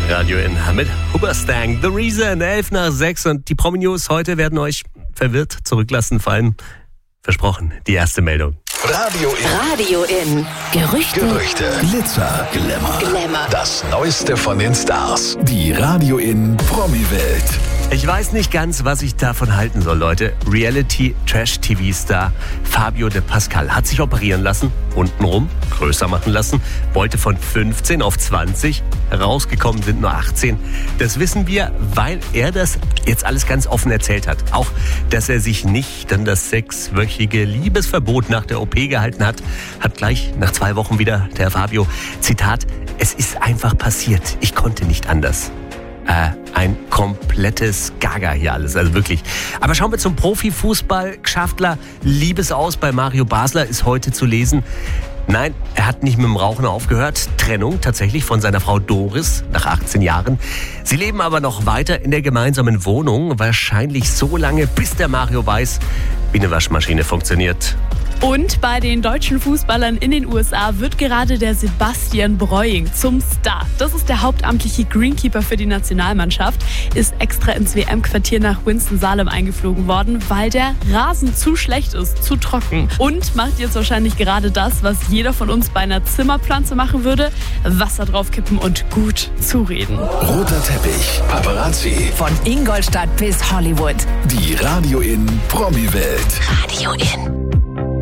Radio in mit Hoobastank, The Reason, 5:11 und die Promi-News heute werden euch verwirrt zurücklassen, vor allem versprochen, die erste Meldung. Radio in. Gerüchte. Glitzer, Glamour. Das Neueste von den Stars. Die Radio in Promi-Welt. Ich weiß nicht ganz, was ich davon halten soll, Leute. Reality-Trash-TV-Star Fabio de Pascal hat sich operieren lassen, untenrum größer machen lassen, wollte von 15 auf 20, rausgekommen sind nur 18. Das wissen wir, weil er das jetzt alles ganz offen erzählt hat. Auch, dass er sich nicht an das 6-wöchige Liebesverbot nach der OP gehalten hat, hat gleich nach 2 Wochen wieder der Fabio, Zitat, es ist einfach passiert, ich konnte nicht anders. Ein komplettes Gaga hier alles, also wirklich. Aber schauen wir zum Profifußball. Gschaftler Liebesaus bei Mario Basler ist heute zu lesen. Nein, er hat nicht mit dem Rauchen aufgehört. Trennung tatsächlich von seiner Frau Doris nach 18 Jahren. Sie leben aber noch weiter in der gemeinsamen Wohnung. Wahrscheinlich so lange, bis der Mario weiß, wie eine Waschmaschine funktioniert. Und bei den deutschen Fußballern in den USA wird gerade der Sebastian Breuing zum Star. Das ist der hauptamtliche Greenkeeper für die Nationalmannschaft, ist extra ins WM-Quartier nach Winston-Salem eingeflogen worden, weil der Rasen zu schlecht ist, zu trocken. Und macht jetzt wahrscheinlich gerade das, was jeder von uns bei einer Zimmerpflanze machen würde, Wasser draufkippen und gut zureden. Roter Teppich, Paparazzi. Von Ingolstadt bis Hollywood. Die Radio in Promi-Welt. Radio in.